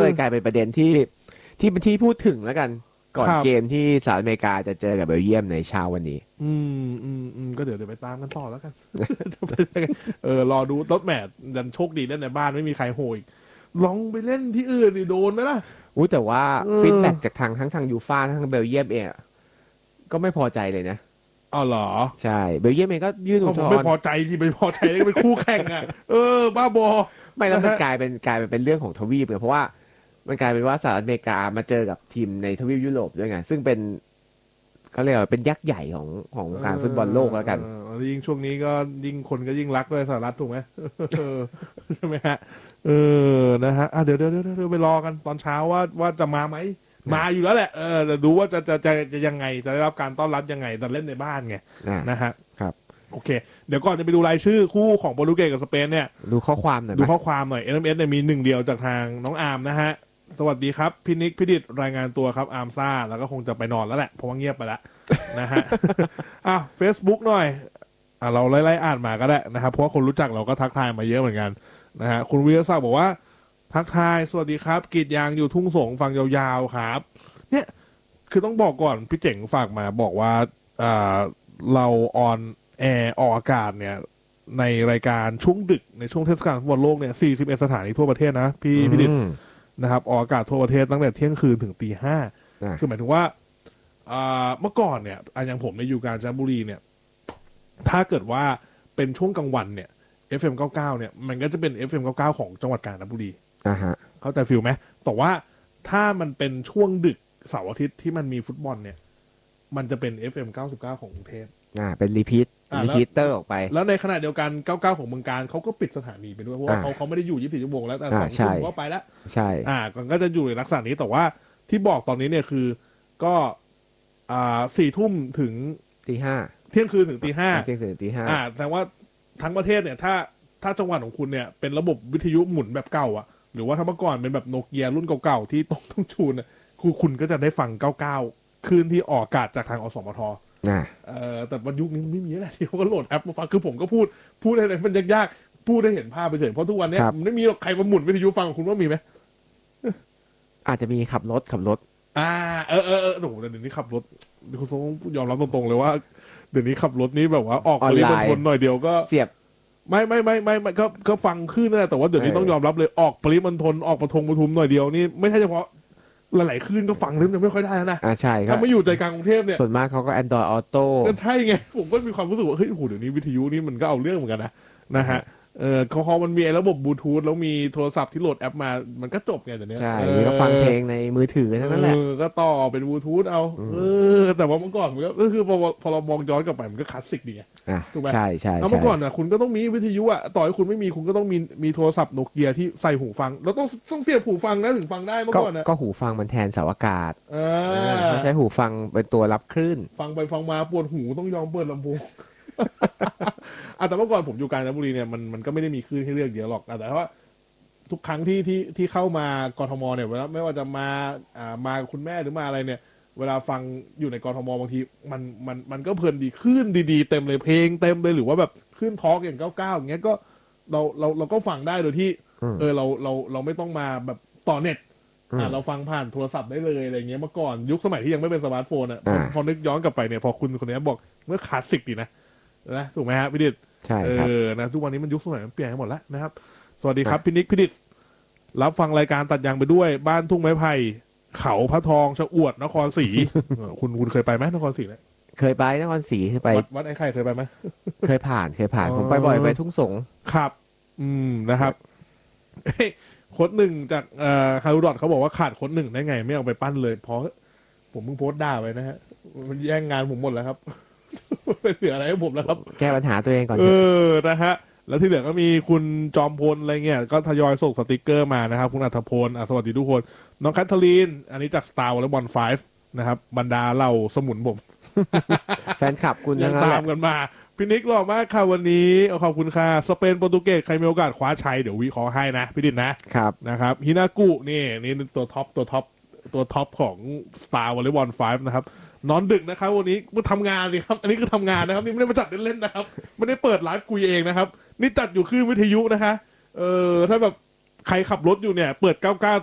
เลยกลายเป็นประเด็นที่พูดถึงแล้วกันก่อนเกมที่สหรัฐอเมริกาจะเจอกับเบลเยียมในเช้าวันนี้ก็เดี๋ยวไปตามกันต่อแล้วกันรอดูรถแมทดันโชคดีเล่นในบ้านไม่มีใครโหยลองไปเล่นที่อื่นดิโดนไหมล่ะแต่ว่าฟีดแบ็กจากทั้งยูฟ่าทั้งเบลเยียมเองก็ไม่พอใจเลยนะอ๋อเหรอใช่เบลเยียมเองก็ยื่นอุทธรณ์ไม่พอใจที่ไม่พอใจก็เป็นคู่แข่งอ่ะบ้าบอไม่แล้วมันกลายเป็นเรื่องของทวีปเลยเพราะว่ามันกลายเป็นว่าสหรัฐอเมริกามาเจอกับทีมในทวีปยุโรปด้วยไงซึ่งเป็นเขาเรียกว่าเป็นยักษ์ใหญ่ของการฟุตบอลโลกแล้วกันยิ่งช่วงนี้ก็ยิ่งคนก็ยิ่งรักด้วยสหรัฐถูกไหมใช่ไหมฮะนะฮะเดี๋ยวไปรอกันตอนเช้าว่าจะมาไหมมาอยู่แล้วแหละแต่ดูว่าจะยังไงจะได้รับการต้อนรับยังไงแต่เล่นในบ้านไงนะฮะครับโอเคเดี๋ยวก่อนจะไปดูรายชื่อคู่ของโปรตุเกสกับสเปนเนี่ยดูข้อความหน่อย SMS เนี่ยมีหนึ่งเดียวจากทางน้องอาร์มนะฮะสวัสดีครับพี่นิกพี่ดิษรายงานตัวครับอาร์มซ่าแล้วก็คงจะไปนอนแล้วแหละเพราะว่าเงียบไปแล้วนะฮะFacebook หน่อยเราไล่อ่านมาก็ได้นะครับเพราะว่าคนรู้จักเราก็ทักทายมาเยอะเหมือนกันนะฮะคุณวิรศักดิ์บอกว่าทักทายสวัสดีครับกรีดยางอยู่ทุ่งสงฟังยาวๆครับเนี่ยคือต้องบอกก่อนพี่เจ๋งฝากมาบอกว่าเราออนแอร์ออกอากาศเนี่ยในรายการช่วงดึกในช่วงเทศกาลฟุตบอลโลกเนี่ย41สถานีทั่วประเทศนะพี่ดิษนะครับออกอากาศทั่วประเทศตั้งแต่เที่ยงคืนถึงตี 5คือหมายถึงว่าเมื่อก่อนเนี่ยอย่างผมในอยู่กาญจนบุรีเนี่ยถ้าเกิดว่าเป็นช่วงกลางวันเนี่ย FM 99เนี่ยมันก็จะเป็น FM 99ของจังหวัดกาญจนบุรีเข้าใจฟิลไหมแต่ว่าถ้ามันเป็นช่วงดึกเสาร์อาทิตย์ที่มันมีฟุตบอลเนี่ยมันจะเป็น FM 99ของกรุงเทพเป็นรีพีทเตอร์ออกไปแล้วในขณะเดียวกัน99ของเมืองการเขาก็ปิดสถานีไปด้วยเพราะว่าเขาไม่ได้อยู่24ชั่วโมงแล้วแต่2 ทุ่มก็ไปแล้วใช่ก็จะอยู่ในลักษณะนี้แต่ว่าที่บอกตอนนี้เนี่ยคือก็4 ทุ่มถึงตี 5 เที่ยงคืนถึงตี 5 เที่ยงคืนตี 5 แต่ว่าทั้งประเทศเนี่ยถ้าจังหวัดของคุณเนี่ยเป็นระบบวิทยุหมุนแบบเก่าอ่ะหรือว่าถ้าเมื่อก่อนเป็นแบบโนเกียรุ่นเก่าๆที่ต้องชูนคุณก็จะได้ฟัง99คืนที่ออกอากาศจากทางอสมทแต่วันยุคนี้ไม่มีอะไรที่เขาก็โหลดแอปมาฟังคือผมก็พูดอะไรมันยากๆพูดได้เห็นภาพไปเฉยเพราะทุกวันนี้มันไม่มีหรอกใครมาหมุนวิทยุฟังคุณว่ามีไหมอาจจะมีขับรถโอ้โหเดี๋ยวนี้ขับรถคุณต้องยอมรับตรงๆเลยว่าเดี๋ยวนี้ขับรถนี้แบบว่าออกปริมณฑลหน่อยเดียวก็เสียบไม่ก็ฟังขึ้นนะแต่ว่าเดี๋ยวนี้ต้องยอมรับเลยออกปริมณฑลออกปทุมหน่อยเดียวนี่ไม่ใช่เฉพาะหลายๆคลื่นก็ฟังนึกยังไม่ค่อยได้นะใช่ครับถ้าไม่อยู่ใจกลางกรุงเทพเนี่ยส่วนมากเขาก็ Android Auto ก็ใช่ไงผมก็มีความรู้สึกว่าเฮ้ยโหเดี๋ยวนี้วิทยุนี่มันก็เอาเรื่องเหมือนกันนะฮะเขามันมีระบบบลูทูธแล้วมีโทรศัพท์ที่โหลดแอปมามันก็จบไงเดี๋ยวนี้ใช่ก็ฟังเพลงในมือถือนั่นแหละก็ต่อเป็นบลูทูธเอาแต่ว่าเมื่อก่อนมันก็คือพอเรามองย้อนกลับไปมันก็คลาสสิกดีถูกไหมใช่เมื่อก่อนคุณก็ต้องมีวิทยุต่อให้คุณไม่มีคุณก็ต้องมีโทรศัพท์โนเกียที่ใส่หูฟังแล้วต้องเสียบหูฟังนะถึงฟังได้เมื่อก่อนก็หูฟังมันแทนเสาอากาศเขาใช้หูฟังเป็นตัวรับคลื่นฟังไปฟังมาปวดหูต้องยอมเปิดลำโพงแต่เมื่อก่อนผมอยู่กาญจนบุรีเนี่ยมันก็ไม่ได้มีคลื่นให้เลือกเยอะหรอกแต่ว่าทุกครั้งที่เข้ามากทมเนี่ยไม่ว่าจะมาคุณแม่หรือมาอะไรเนี่ยเวลาฟังอยู่ในกทมบางทีมันก็เพลินดีคลื่นดีๆเต็มเลยเพลงเต็มเลยหรือว่าแบบคลื่นทอล์กอย่าง99อย่างเงี้ยก็เราก็ฟังได้โดยที่เราไม่ต้องมาแบบต่อเน็ตเราฟังผ่านโทรศัพท์ได้เลยอะไรเงี้ยเมื่อก่อนยุคสมัยที่ยังไม่เป็นสมาร์ทโฟนพอนึกย้อนกลับไปเนี่ยพอคุณคนนี้บอกเมื่อคลาสสิกดีนะถูกไหมฮะพี่ดิษใช่ครับนะทุกวันนี้มันยุคสมัยมันเปลี่ยนไปหมดแล้วนะครับสวัสดีครับพี่นิกพี่ดิษรับฟังรายการตัดยางไปด้วยบ้านทุ่งไม้ไผ่เขาพระทองชะอวดนครศรีคุณเคยไปไหมนครศรีเนี่ยเคยไปนครศรีเคยไปวัดไอ้ไข่เคยไปไหมเคยผ่านผมไปบ่อยไปทุ่งสงครับนะครับโค้ดหนึ่งจากฮารุดอทเขาบอกว่าขาดโค้ดหนึ่งได้ไงไม่เอาไปปั้นเลยเพราะผมเพิ่งโพสต์ด่าไปนะฮะมันแย่งงานผมหมดแล้วครับไม่เหลืออะไรให้ผมแล้วครับแก้ปัญหาตัวเองก่อนนะฮะแล้วที่เหลือก็มีคุณจอมพลอะไรเงี้ยก็ทยอยส่งสติกเกอร์มานะครับคุณอัธพลสวัสดีทุกคนน้องแคทเธอรีนอันนี้จาก Star Wars 5นะครับบรรดาเหล่าสมุนผมแฟนคลับคุณยังตามกันมาพี่นิกหล่อมากค่ะวันนี้ขอบคุณค่ะสเปนโปรตุเกสใครมีโอกาสคว้าชัยเดี๋ยววิเคราะห์ให้นะพี่ดิษนะครับฮินากุนี่ตัวท็อปของ Star Wars 5นะครับนอนดึกนะครับวันนี้มาทำงานสิครับอันนี้คือทำงานนะครับนี่ไม่ได้มาจัดเล่นๆนะครับไม่ได้เปิดไลฟ์คุยเองนะครับนี่จัดอยู่คลื่นวิทยุนะคะถ้าแบบใครขับรถอยู่เนี่ยเปิด99